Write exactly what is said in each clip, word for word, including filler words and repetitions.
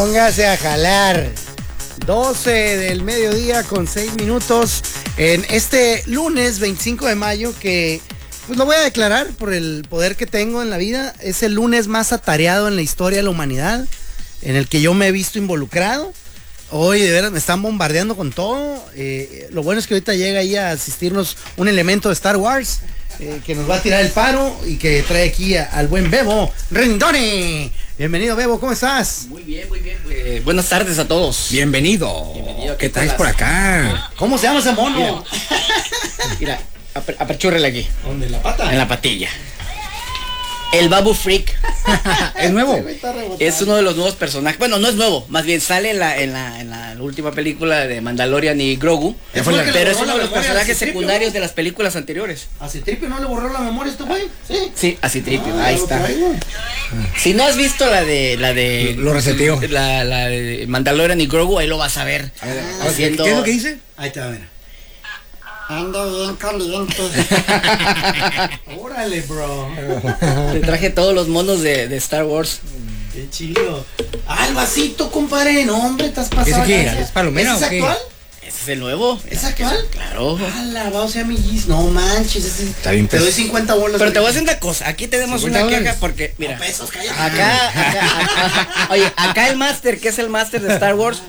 Póngase a jalar. doce del mediodía con seis minutos en este lunes veinticinco de mayo que pues lo voy a declarar por el poder que tengo en la vida. Es el lunes más atareado en la historia de la humanidad, en el que yo me he visto involucrado. Hoy de veras me están bombardeando con todo. Eh, lo bueno es que ahorita llega ahí a asistirnos un elemento de Star Wars eh, que nos va a tirar el paro y que trae aquí a, al buen Bebo Rendone. Bienvenido, Bebo, ¿cómo estás? Muy bien, muy bien. Eh, buenas tardes a todos. Bienvenido. Bienvenido. ¿Qué traes por acá? ¿Cómo se llama ese mono? Mira, ap apachúrrele aquí. ¿Dónde? ¿En la pata? En la patilla. El Babu Freak. ¿Es nuevo? Es uno de los nuevos personajes. Bueno, no es nuevo, más bien sale en la, en la, en la última película de Mandalorian y Grogu. Ya fue la que pero le es borró uno de la los memoria personajes a Citripio, secundarios ¿no? de las películas anteriores. ¿A Citripio no le borró la memoria este güey? Sí. Sí, a Citripio, Ah, ahí lo está. traigo. Si no has visto la de la de Lo reseteó. La, la de Mandalorian y Grogu, ahí lo vas a ver. A ver, a ver, haciendo... ¿qué es lo que dice? Ahí te va, mira. Ando bien caliente. Órale, bro. Te traje todos los monos de, de Star Wars. Qué chido. Ah, el vasito, compadre. No, hombre, estás pasando. ¿Ese qué era? ¿Es palomera ¿Ese o qué? actual? Ese es el nuevo. ¿Es actual? Claro. ¡Hala, va, o sea, mi Gis! No manches, ese... Está bien, te doy pues. cincuenta bolas. Pero te voy a decir una cosa, aquí tenemos cincuenta una dólares. queja porque, mira, No, pesos, cállate. acá, acá, acá- oye, acá el máster, que es el máster de Star Wars,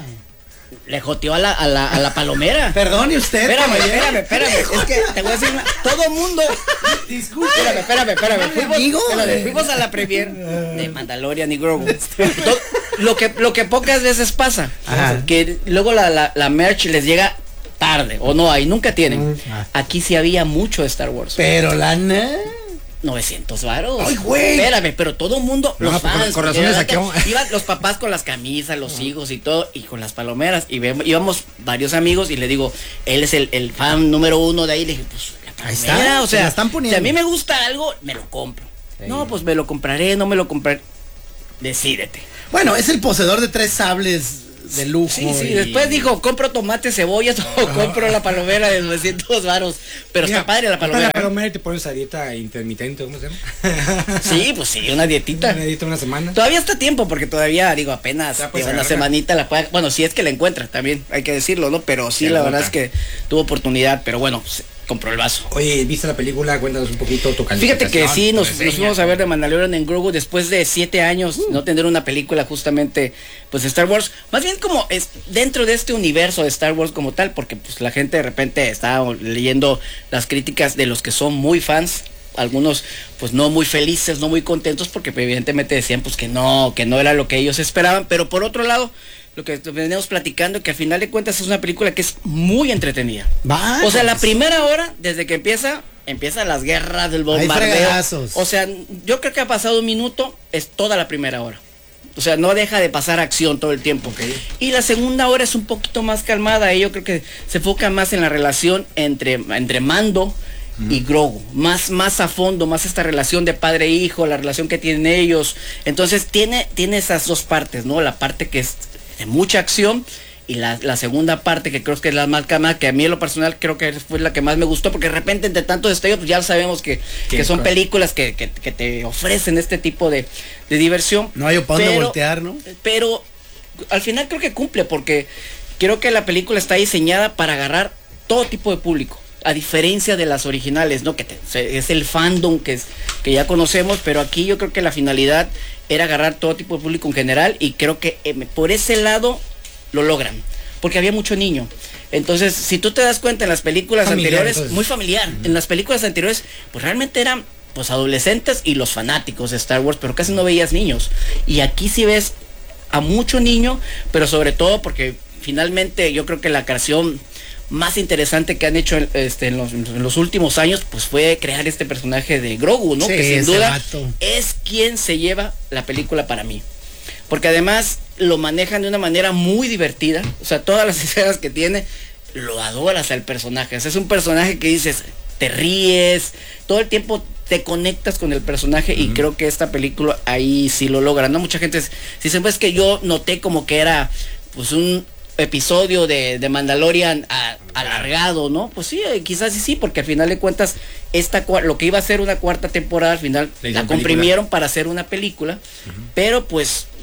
le joteó a la, a la, a la palomera. Perdone usted, Espérame, caballero. espérame, espérame, es que te voy a decir una, todo mundo, Disculpe. espérame, espérame, espérame, fuimos, Amigo. espérame, fuimos a la premier de Mandalorian y Grogu. To- Lo que, lo que pocas veces pasa, Ajá. que luego la, la, la merch les llega tarde, o no hay, nunca tienen. Ah. Aquí sí había mucho de Star Wars. Pero la na... novecientos varos. ¡Ay, güey! Espérame, pero todo el mundo, No, los pues, fans, con- con porque razón le la neta, saqueó. iban los papás con las camisas, los hijos y todo, y con las palomeras, y ve- íbamos varios amigos, y le digo, él es el, el fan número uno de ahí, le dije, pues, la Ahí palomera, está, o se sea, la están poniendo. si a mí me gusta algo, me lo compro. No, pues me lo compraré, no me lo compraré. Decídete. Bueno, es el poseedor de tres sables de lujo. Sí, sí, y- después dijo, compro tomate, cebolla, o compro la palomera de novecientos varos, pero Mira, está padre la compra palomera. La palomera y te pones a dieta intermitente, ¿cómo se llama? Sí, pues sí, una dietita. Una dieta una semana. Todavía está a tiempo porque todavía, digo, apenas Ya, pues, lleva una agarra. semanita la puede, bueno, si es que la encuentra también, hay que decirlo, ¿no? Pero sí, Se la agota. verdad es que tuvo oportunidad, pero bueno, se compró el vaso. Oye, ¿viste la película? Cuéntanos un poquito tu Fíjate que calificación, sí, tu nos, reseña. nos fuimos a ver de Mandalorian en Grogu después de siete años, no tener una película justamente, pues de Star Wars, más bien como es dentro de este universo de Star Wars como tal, porque pues la gente de repente está leyendo las críticas de los que son muy fans, algunos pues no muy felices, no muy contentos, porque evidentemente decían pues que no, que no era lo que ellos esperaban, pero por otro lado, lo que veníamos platicando, que a final de cuentas es una película que es muy entretenida. Va, O sea, la pues. primera hora, desde que empieza, empiezan las guerras del bombardeo. fregazos. O sea, yo creo que ha pasado un minuto, es toda la primera hora. O sea, no deja de pasar acción todo el tiempo. Ok. Y la segunda hora es un poquito más calmada. Y yo creo que se enfoca más en la relación entre, entre Mando y Grogu. Más, más a fondo, más esta relación de padre e hijo, la relación que tienen ellos. Entonces tiene, tiene esas dos partes, ¿no? La parte que es de mucha acción y la, la segunda parte que creo que es la más calmada, que a mí en lo personal creo que fue la que más me gustó, porque de repente entre tantos destellos pues ya sabemos que, que son películas que, que, que te ofrecen este tipo de, de diversión. No hay para dónde voltear, ¿no? Pero al final creo que cumple, porque creo que la película está diseñada para agarrar todo tipo de público, a diferencia de las originales, ¿no? Que te, es el fandom que, es, que ya conocemos, pero aquí yo creo que la finalidad era agarrar todo tipo de público en general, y creo que eh, por ese lado lo logran, porque había mucho niño. Entonces, si tú te das cuenta en las películas Familiar, anteriores, entonces. muy familiar, uh-huh. En las películas anteriores, pues realmente eran pues adolescentes y los fanáticos de Star Wars, pero casi no veías niños. Y aquí sí ves a mucho niño, pero sobre todo porque finalmente yo creo que la creación más interesante que han hecho este, en, los, en los últimos años, pues fue crear este personaje de Grogu, ¿no? Sí, que sin ese duda vato. es quien se lleva la película para mí. Porque además lo manejan de una manera muy divertida. O sea, todas las escenas que tiene, lo adoras al personaje. O sea, es un personaje que dices, te ríes, todo el tiempo te conectas con el personaje, uh-huh. Y creo que esta película ahí sí lo logra, ¿no? Mucha gente, si dicen, pues que yo noté como que era pues un episodio de, de Mandalorian a, alargado, ¿no? Pues sí, eh, quizás sí, sí, porque al final de cuentas, esta lo que iba a ser una cuarta temporada, al final la comprimieron película. Para hacer una película, uh-huh. Pero pues, digo,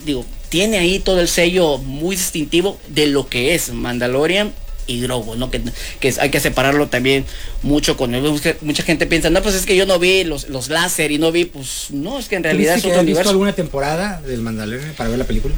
tiene ahí todo el sello muy distintivo de lo que es Mandalorian y Grogu, ¿no? Que, que hay que separarlo también mucho con él. Mucha gente piensa, no, pues es que yo no vi los, los láser y no vi, pues no, es que en realidad es que otro has visto universo. alguna temporada del Mandalorian para ver la película?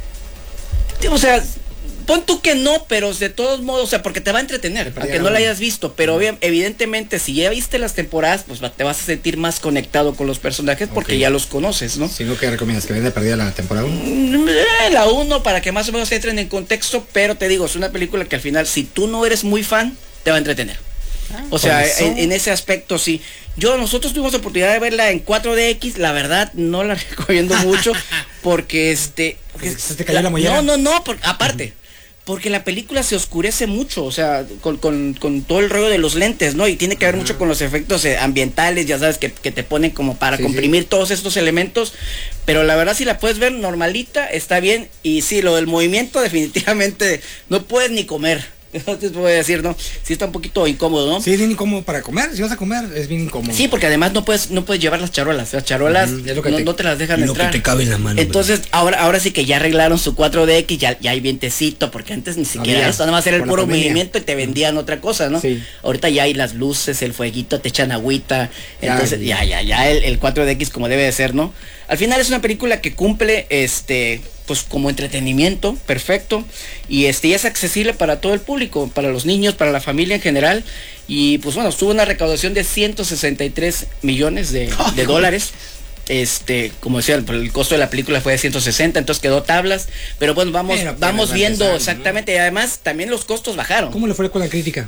O sea, pon tú que no, pero de todos modos, o sea, porque te va a entretener, aunque no la hayas visto, pero bien, evidentemente si ya viste las temporadas, pues te vas a sentir más conectado con los personajes porque okay. ya los conoces, ¿no? ¿Sí, no que recomiendas? ¿Que vean de perdida la temporada uno? La uno para que más o menos entren en contexto, pero te digo, es una película que al final, si tú no eres muy fan, te va a entretener. Ah, o sea, en, en ese aspecto sí. Yo, nosotros tuvimos la oportunidad de verla en cuatro D X, la verdad no la recomiendo mucho porque este... Porque, ¿Se te cayó la mollera? No, no, no, por, aparte, porque la película se oscurece mucho, o sea, con, con, con todo el rollo de los lentes, ¿no? Y tiene que ver uh-huh. mucho con los efectos eh, ambientales, ya sabes, que, que te ponen como para sí, comprimir sí. todos estos elementos, pero la verdad si la puedes ver normalita, está bien, y sí, lo del movimiento definitivamente no puedes ni comer. No te voy a decir, ¿no? Sí está un poquito incómodo, ¿no? Sí, es bien incómodo para comer. Si vas a comer, es bien incómodo. Sí, porque además no puedes, no puedes llevar las charolas. Las charolas uh-huh. no, te, no te las dejan lo entrar. Que te cabe en la mano. Entonces, ahora, ahora sí que ya arreglaron su cuatro D X, ya, ya hay vientecito, porque antes ni siquiera Había, eso, nada más era el puro movimiento y te vendían uh-huh. otra cosa, ¿no? Sí. Ahorita ya hay las luces, el fueguito, te echan agüita. Entonces, ya, ya, ya, ya el, el cuatro D X como debe de ser, ¿no? Al final es una película que cumple, este, pues como entretenimiento, perfecto, y este, y es accesible para todo el público, para los niños, para la familia en general, y pues bueno, tuvo una recaudación de ciento sesenta y tres millones de, de dólares. Este, como decía, el, el costo de la película fue de ciento sesenta, entonces quedó tablas, pero bueno, vamos, pero, pero vamos viendo empezar, exactamente, ¿no? Y además también los costos bajaron. ¿Cómo le fue con la crítica?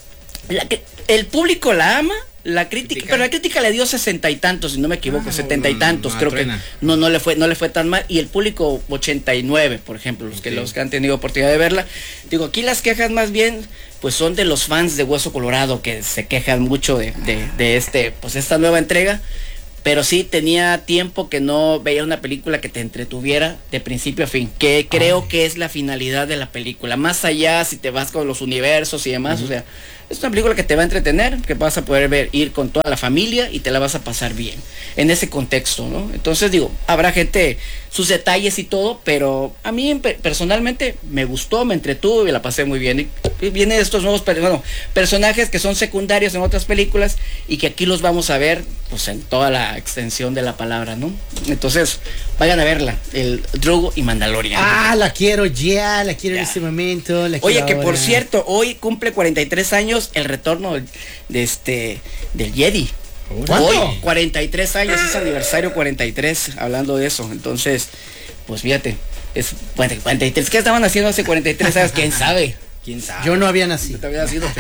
La, el público la ama. La crítica, ¿Crítica? Pero la crítica le dio sesenta y tantos, si no me equivoco, ah, setenta y tantos, no, creo truena. que no, no le fue, no le fue tan mal, y el público ochenta y nueve, por ejemplo, los okay. que los que han tenido oportunidad de verla. Digo, aquí las quejas más bien, pues son de los fans de Hueso Colorado, que se quejan mucho de, de, de este, pues esta nueva entrega. Pero sí tenía tiempo que no veía una película que te entretuviera de principio a fin, que creo Ay. que es la finalidad de la película, más allá si te vas con los universos y demás, uh-huh. o sea, es una película que te va a entretener, que vas a poder ver, ir con toda la familia y te la vas a pasar bien, en ese contexto, ¿no? Entonces digo, habrá gente, sus detalles y todo, pero a mí personalmente me gustó, me entretuvo y la pasé muy bien. Y vienen estos nuevos bueno, personajes que son secundarios en otras películas y que aquí los vamos a ver pues en toda la extensión de la palabra, ¿no? Entonces, vayan a verla, el Grogu y Mandalorian. Ah, la quiero ya, la quiero ya. en este momento. La Oye, quiero que ahora. por cierto, hoy cumple cuarenta y tres años el retorno de este del Jedi. ¿Cuánto? Hoy, cuarenta y tres años, es aniversario cuarenta y tres, hablando de eso. Entonces, pues fíjate, es cuarenta y tres. ¿Qué estaban haciendo hace cuarenta y tres años? ¿Quién sabe? ¿Quién sabe? Yo no había nacido. Te había nacido,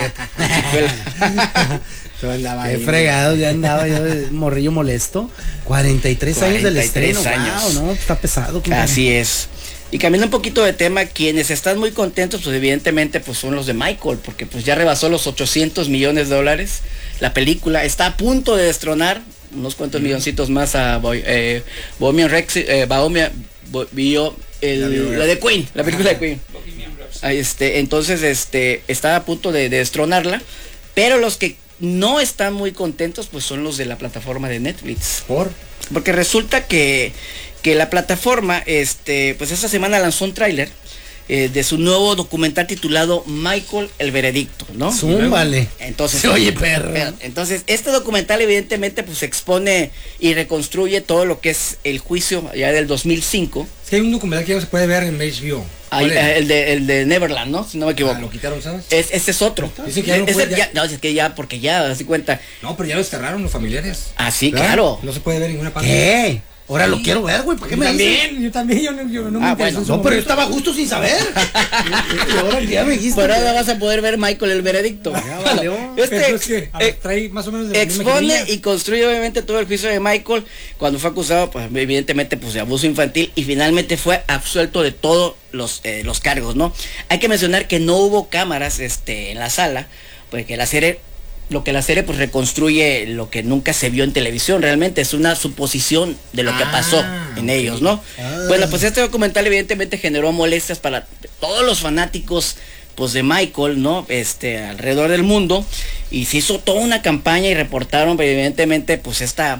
Qué fregado, ya andaba yo de morrillo molesto. cuarenta y tres años del estreno. Años. Wow, no, está pesado. Así es. Y cambiando un poquito de tema, quienes están muy contentos, pues evidentemente pues son los de Michael, porque pues ya rebasó los ochocientos millones de dólares. La película está a punto de destronar unos cuantos mm. milloncitos más a eh, Bohemian Rhapsody, eh, Bohemian, Bo, Bio, el, la de Queen, la película ah. de Queen. Este, entonces este está a punto de, de destronarla, pero los que no están muy contentos pues son los de la plataforma de Netflix. ¿Por? Porque resulta que que la plataforma, este, pues esta semana lanzó un tráiler eh, de su nuevo documental titulado Michael el Veredicto, ¿no? Zúmbale. Entonces, se oye perro. Entonces, este documental evidentemente pues expone y reconstruye todo lo que es el juicio allá del dos mil cinco. Es que hay un documental que ya se puede ver en H B O. Hay, el, de, el de Neverland, ¿no? Si no me equivoco. Ah, lo quitaron, ¿sabes? Es, este es otro. Dice que ya no, es, puede, ya, ya... no, es que ya, porque ya, así cuenta. No, pero ya lo cerraron los familiares. Ah, sí, ¿verdad? Claro. No se puede ver en ninguna parte. ¿Qué? Ahora sí. Lo quiero ver, güey. ¿Por qué yo me también, dices? Yo también, yo no, yo no ah, me bueno. No, pero yo estaba justo sin saber. Y ahora ya me dijiste. Pero ahora vas a poder ver Michael el Veredicto. Ya valió. Este es que, eh, trae más o menos de expone y construye obviamente todo el juicio de Michael cuando fue acusado, pues evidentemente pues de abuso infantil y finalmente fue absuelto de todos los, eh, los cargos, ¿no? Hay que mencionar que no hubo cámaras este, en la sala, porque la serie lo que la serie pues reconstruye lo que nunca se vio en televisión, realmente es una suposición de lo que ah, pasó en okay. ellos, ¿no? Ah. Bueno, pues este documental evidentemente generó molestias para todos los fanáticos pues de Michael, ¿no? Este, alrededor del mundo, y se hizo toda una campaña y reportaron evidentemente pues esta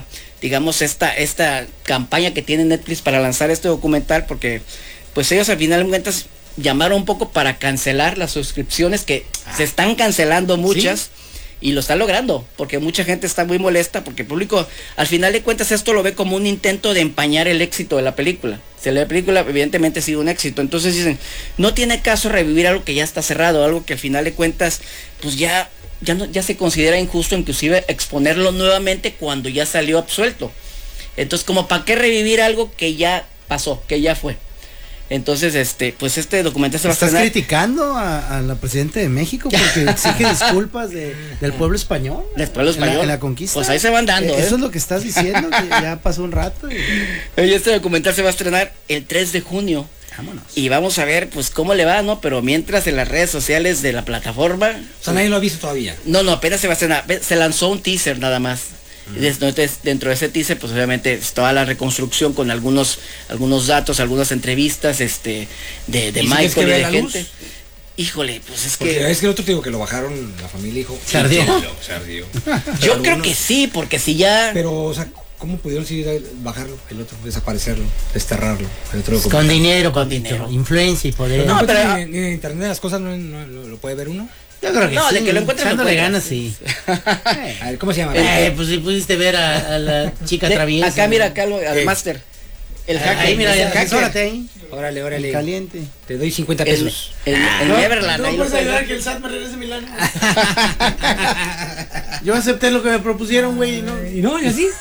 digamos, esta, esta campaña que tiene Netflix para lanzar este documental, porque pues ellos al final de cuentas llamaron un poco para cancelar las suscripciones, que ah. se están cancelando muchas. ¿Sí? Y lo está logrando, porque mucha gente está muy molesta, porque el público, al final de cuentas, esto lo ve como un intento de empañar el éxito de la película. Si la película evidentemente ha sido un éxito, entonces dicen, no tiene caso revivir algo que ya está cerrado, algo que al final de cuentas, pues ya, ya, no, ya se considera injusto, inclusive exponerlo nuevamente cuando ya salió absuelto. Entonces, como para qué revivir algo que ya pasó, que ya fue. Entonces, este, pues este documental se va a ¿Estás estrenar. criticando a, a la presidenta de México porque exige disculpas de, del pueblo español? Del pueblo español. En la, en la conquista. Pues ahí se van dando. Eh, ¿eh? Eso es lo que estás diciendo, que ya pasó un rato. Y... y este documental se va a estrenar el tres de junio. Vámonos. Y vamos a ver, pues, cómo le va, ¿no? Pero mientras en las redes sociales de la plataforma... O sea, nadie lo ha visto todavía. No, no, apenas se va a estrenar. Se lanzó un teaser nada más. Entonces, dentro de ese teaser, pues obviamente es toda la reconstrucción con algunos algunos datos, algunas entrevistas este de, de ¿Y si Michael que y ve de la gente. luz? Híjole, pues es Porque que... es que el otro te digo que lo bajaron la familia, hijo. ¿Se ardió? Se ardió. Yo creo que sí, porque si ya... Pero, o sea, ¿cómo pudieron seguir bajarlo, el otro, desaparecerlo, desterrarlo? El otro Pues con dinero, con papito, dinero. Influencia y poder. Pero no, No, pero pero- ni, ni en internet las cosas no, no- lo, lo puede ver uno. Yo creo que No, sí. de que lo encuentren, lo Echándole encuentran. ganas, sí. A ver, ¿cómo se llama? Eh, pues si pudiste ver a, a la chica De- traviesa. acá mira, acá lo, al ¿Qué? máster. El Ah, hacker. ahí mira, el ya, hacker. asesórate ahí. Órale, órale. Caliente. Te doy cincuenta El, pesos. el, el No, Neverland. No ahí lo puedes pueden ayudar ver. que el S A T me regrese mi lana. Yo acepté lo que me propusieron, güey, ¿no? Y no, y así.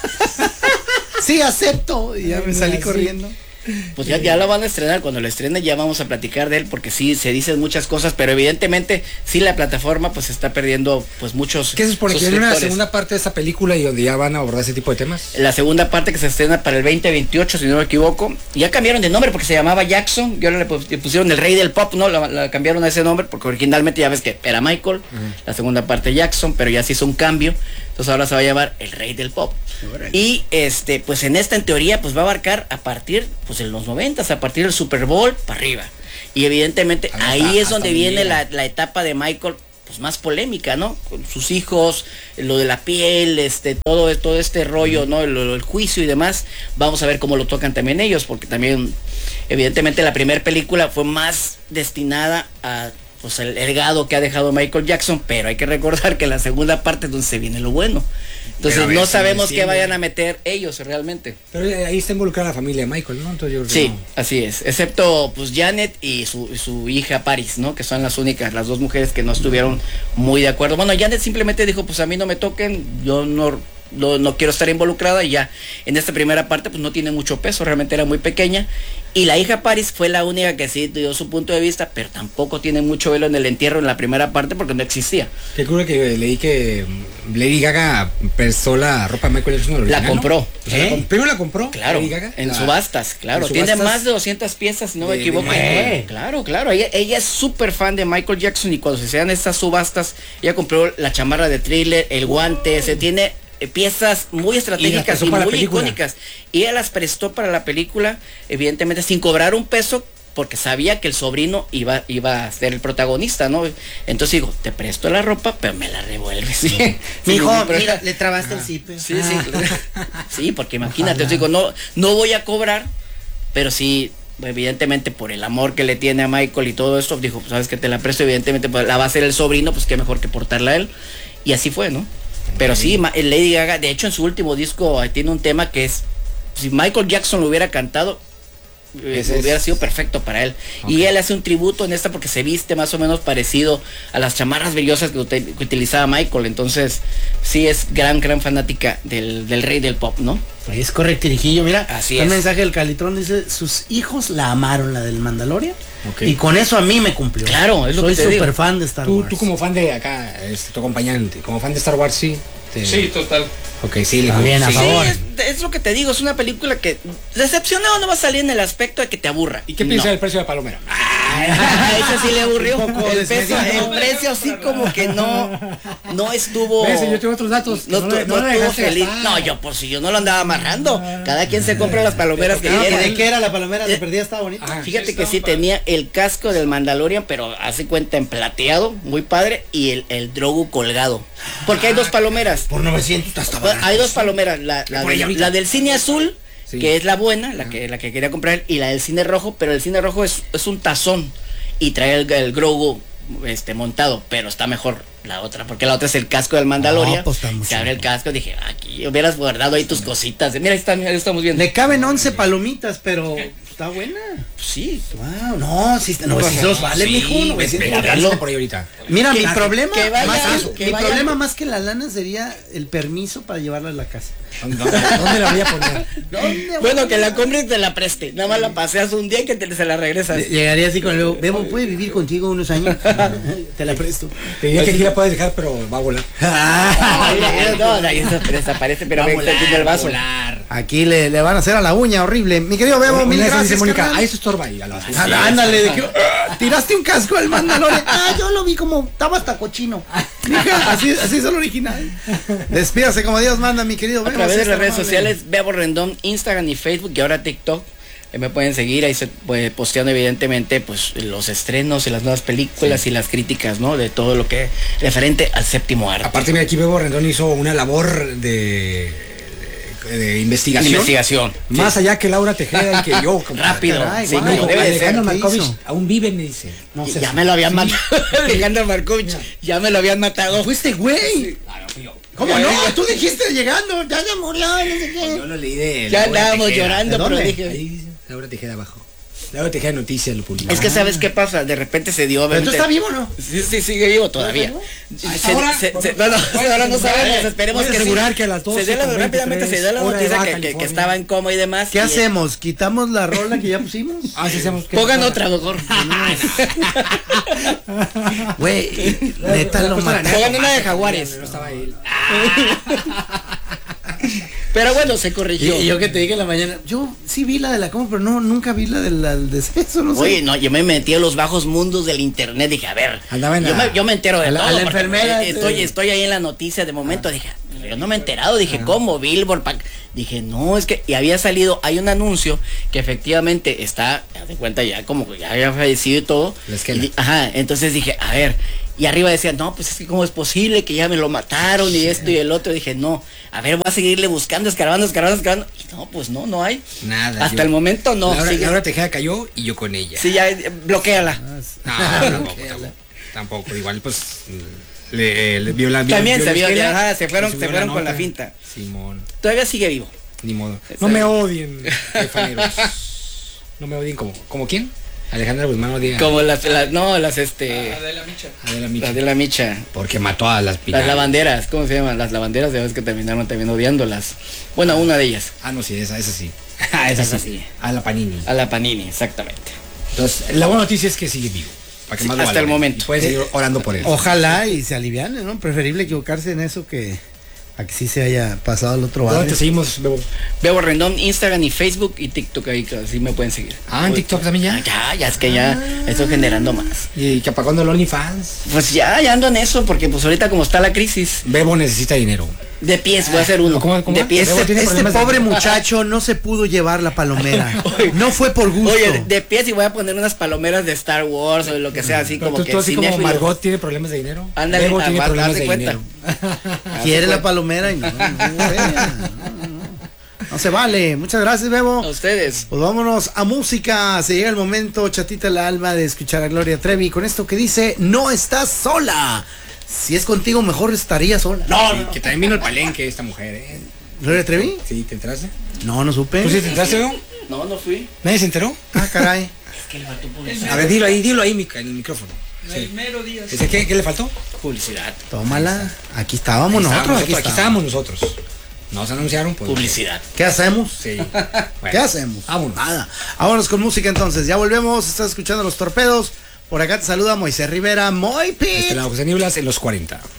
Sí, acepto. Y ya me salí Sí. corriendo. Pues ya, ya lo van a estrenar, cuando lo estrenen ya vamos a platicar de él, porque sí, se dicen muchas cosas, pero evidentemente sí la plataforma pues está perdiendo pues muchos ¿Qué se supone? Que hay una suscriptores. segunda parte de esta película y donde ya van a abordar ese tipo de temas. La segunda parte que se estrena para el veinte veintiocho, si no me equivoco, ya cambiaron de nombre porque se llamaba Jackson, y ahora le pu- le pusieron el rey del pop, ¿no? La, la cambiaron a ese nombre porque originalmente ya ves que era Michael, uh-huh. La segunda parte Jackson, pero ya se hizo un cambio, entonces ahora se va a llamar el rey del pop. Right. Y este, pues en esta en teoría pues va a abarcar a partir pues en los noventas, a partir del Super Bowl para arriba. Y evidentemente hasta, ahí es donde viene la, la, la etapa de Michael pues más polémica, ¿no? Con sus hijos, lo de la piel, este, todo, todo este rollo, ¿no? El, el juicio y demás. Vamos a ver cómo lo tocan también ellos, porque también, evidentemente, la primera película fue más destinada a pues el legado que ha dejado Michael Jackson, pero hay que recordar que la segunda parte es donde se viene lo bueno. Entonces no sabemos qué vayan a meter ellos realmente. Pero ahí está involucrada la familia de Michael, ¿no? Entonces yo creo sí, que no. así es. Excepto pues Janet y su, su hija Paris, ¿no? Que son las únicas, las dos mujeres que no estuvieron muy de acuerdo. Bueno, Janet simplemente dijo, pues a mí no me toquen, yo no, no, no quiero estar involucrada y ya. En esta primera parte pues no tiene mucho peso, realmente era muy pequeña. Y la hija Paris fue la única que sí dio su punto de vista, pero tampoco tiene mucho velo en el entierro en la primera parte porque no existía. Qué cura que leí que Lady Gaga prestó la ropa de Michael Jackson. La compró. ¿No? O sea, ¿Eh? la comp ¿Primero la compró? Claro, Lady Gaga? en la... subastas, claro. ¿En Tiene subastas? más de doscientas piezas, si no de, me equivoco. de claro, claro. Ella, ella es súper fan de Michael Jackson y cuando se hacían estas subastas, ella compró la chamarra de Thriller, el guante, se tiene piezas muy estratégicas y, y muy icónicas y ella las prestó para la película, evidentemente sin cobrar un peso porque sabía que el sobrino iba iba a ser el protagonista, ¿no? Entonces digo, te presto la ropa, pero me la revuelves, ¿sí? Mi hijo, sí, mira, le trabaste ah. el zipper. Sí, sí. Sí, porque imagínate, digo, no no voy a cobrar, pero sí evidentemente por el amor que le tiene a Michael y todo esto, dijo, pues, sabes que te la presto, evidentemente pues, la va a hacer el sobrino, pues qué mejor que portarla a él, y así fue, ¿no? Pero sí, Lady Gaga, de hecho en su último disco tiene un tema que es, si Michael Jackson lo hubiera cantado, eh, hubiera sido perfecto para él. Okay. Y él hace un tributo en esta porque se viste más o menos parecido a las chamarras brillosas que, ut que utilizaba Michael. Entonces, sí es gran, gran fanática del, del rey del pop, ¿no? Es correcto, Hirijillo. Mira, así el es. mensaje del Calitrón dice, sus hijos la amaron, la del Mandalorian. Okay. Y con eso a mí me cumplió. Claro, es lo Soy que te súper fan de Star tú, Wars. Tú como fan de acá, este, tu acompañante, como fan de Star Wars, sí. Te... Sí, total. Ok, sí, le bien, a sí, favor. Es, es lo que te digo, es una película que decepcionado no va a salir en el aspecto de que te aburra. ¿Y qué piensa no. del precio de Palomera? Ese sí le aburrió. Un poco El, peso, desmedido. el precio así como que no, no estuvo. Ves, yo tengo otros datos. No, No estu- le- no no le estuvo dejaste feliz. gastar. No, yo por si yo no lo andaba amarrando. Cada quien se compra las palomeras que ¿Y quiere. de qué era la palomera? ¿De perdida estaba bonita? Ah, Fíjate que sí tenía el casco del Mandalorian, pero hace cuenta en plateado, muy padre, y el, el Drogu colgado. Porque hay dos palomeras. Por novecientos hasta Bueno, hay dos palomeras, la, la, Por ahí del- ahorita. la del cine azul, Sí. que es la buena, la que, la que quería comprar, y la del cine rojo, pero el cine rojo es, es un tazón y trae el, el Grogu este, montado, pero está mejor la otra, porque la otra es el casco del Mandalorian. No, pues, está muy se abre el simple. casco, dije, aquí hubieras guardado ahí tus cositas. Mira, ahí, está, ahí estamos viendo. Le caben once palomitas, pero está buena. Sí. Wow, no, sí, no, sí se los vale, Sí, mijo. ves, novecientos. ve, véanlo por ahí ahorita. Mira, mi Que- problema, que vaya- más, que mi vaya- problema más que la lana sería el permiso para llevarla a la casa. ¿Dónde, dónde la voy a poner? ¿Dónde, Bueno, que la compre y te la preste. Nada más la paseas un día y que te, se la regresas. Llegaría así con el Bebo. Bebo, ¿puede vivir contigo unos años? Te la presto. Te diría que aquí la puedes dejar, pero va a volar. Ay, no, no, ahí se desaparece, pero ve, te tiene el vaso. Aquí le, le van a hacer a la uña horrible. Mi querido Bebo, Una mil de esas gracias, dice Mónica, carnal. ah, eso estorba ahí a la basura. Ah, ándale, de que, ah, tiraste un casco al Mandalorian. Ah, yo lo vi como estaba hasta cochino. Mija, así, así es el original. Despídase como Dios manda, mi querido A Bebo. través sí de está las redes amable. sociales, Bebo Rendón, Instagram y Facebook, y ahora TikTok. Ahí me pueden seguir, ahí se puede posteando evidentemente pues los estrenos y las nuevas películas y las críticas, ¿no? De todo lo que referente al séptimo arte. Aparte, mira, aquí Bebo Rendón hizo una labor de, de, de investigación. Investigación. Más allá que Laura Tejeda y que yo. como- Rápido. caray, Sí, guau. como debe de ser. Alejandro ¿Qué Markovich hizo? aún vive, me dice. No Y sé. ya me lo habían matado. Alejandro Markovich, ya me lo habían matado. Fuiste güey. ¿Cómo no? Tú dijiste llegando, ya se murió, no sé qué. Yo lo leí de. Ya Laura andábamos Tejeda. llorando, ¿De pero dónde? dije. Ahí dice Laura Tejeda abajo. Laura Tejeda Noticias lo publicó. Es que sabes qué pasa, de repente se dio. ¿Pero tú obviamente- estás vivo o no? Sí, sí, sigue vivo todavía. ¿A esa Se- hora? se- se- Bueno, no, no, puedes ahora no asegurar, sabemos, eh, esperemos puedes que sí. asegurar que a las doce Se dio la- con rápidamente se dio la hora de noticia Baja que, que, que California. estaba en coma y demás. ¿Qué y- hacemos? ¿Quitamos la rola que ya pusimos? Ah, sí, hacemos. ¿qué? Pongan otra, mejor. Güey, neta lo mataron. Pongan una de Jaguares. No estaba él. Pero bueno, se Y, corrigió. y yo que te dije en la mañana, yo sí vi la de la coma, pero no, nunca vi la del del deceso, no sé. Oye, no, yo me metí a los bajos mundos del internet, dije, a ver, Andaba en yo, la- me, yo me entero de a la- todo. a la porque enfermera, Estoy, sí. estoy ahí en la noticia de momento, dije, yo no me he enterado, dije, ¿cómo? Billboard, pa-". Dije, no, es que, y había salido, hay un anuncio que efectivamente está, haz de cuenta ya como que ya había fallecido y todo. La esquela. Y di- ajá, entonces dije, a ver, y arriba decía, no, pues es que cómo es posible que ya me lo mataron y esto y el otro. Dije, no, a ver, voy a seguirle buscando, escarbando, escarbando, escarbando. Y no, pues no, no hay. Nada. Hasta yo- el momento no. Laura, sigue- Laura Tejeda cayó y yo con ella. Sí, ya, eh, bloquéala. No, tampoco, tampoco, tampoco. Igual, pues. Le, le vio la También vio se la vio, esquela ajá, se fueron- y se subió fueron con la nota. finta. Simón, Todavía sigue vivo. ni modo. Está No me bien. odien, jefaneros. No me odien como. ¿Como quién? Alejandra Guzmán odia Como las, las no, las este, a Adela las Micha. de la micha. Porque mató a las Las piratas. lavanderas, ¿cómo se llaman? Las lavanderas, ya ves que terminaron también odiándolas. Bueno, una de ellas. Ah, no, sí, esa, esa sí. Ah, esa Esa sí. sí. A la Panini. A la Panini, exactamente. Entonces, la buena noticia es que sigue vivo. Para que Sí, más lo hasta el valoren. momento. Y puedes seguir orando por él. Ojalá y se aliviane, ¿no? Preferible equivocarse en eso que a que sí se haya pasado al otro ¿Dónde lado. te seguimos, Bebo? Bebo Rendón, Instagram y Facebook y TikTok ahí, que así me pueden seguir. Ah, en TikTok también ya. Ah, ya, ya es que ya estoy generando más. Y que apagando el OnlyFans. Pues ya, ya ando en eso, porque pues ahorita como está la crisis, Bebo necesita dinero. de pies voy a hacer uno. ¿Cómo- cómo? De pies. Bebo tiene Este problemas de- pobre muchacho no se pudo llevar la palomera. No fue por gusto. Oye, de, de pies y voy a poner unas palomeras de Star Wars o de lo que sea, así Pero como tú, que tú así como cinéfilo. Margot tiene problemas de dinero. Ándale, Bebo ah, tiene haz problemas de de cuenta. dinero. Quiere la palomera y no, no, no, sé. No, no. No se vale. Muchas gracias, Bebo. A ustedes. Pues vámonos a música. Se llega el momento, chatita el alma, de escuchar a Gloria Trevi con esto que dice: no estás sola. Si es contigo, mejor estaría sola. No, sí, que también vino el palenque esta mujer, ¿eh? ¿Gloria Trevi? Sí, ¿te entraste? No, no supe. ¿Tú sí te entraste, Bebo? No, no fui. ¿Nadie se enteró? Ah, caray. Es que le faltó publicidad. A ver, dilo ahí, dilo ahí, Mica, en el micrófono. Sí. ¿Ese qué, ¿Qué le faltó? Publicidad. Tómala. Aquí estábamos Ahí nosotros. estábamos, Aquí, aquí estábamos. estábamos nosotros. Nos anunciaron, pues. Publicidad. ¿Qué hacemos? Sí. ¿Qué Bueno, hacemos? vámonos. Nada. Vámonos con música entonces. Ya volvemos. Estás escuchando Los Torpedos. Por acá te saluda Moisés Rivera. Muy Este lado José Nieblas en los cuarenta.